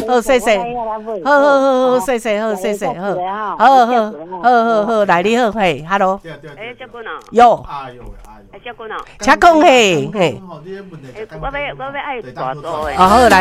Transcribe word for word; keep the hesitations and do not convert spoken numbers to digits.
好，谢谢，好好好好，谢谢，好谢谢，好，好好好好好，来你好，嘿 ，hello， 哎，小君哦， 有， 哎呦哎呦， 哎，小君哦， 请讲嘿，嘿， 哎，我要我要爱大多诶， 哦好来。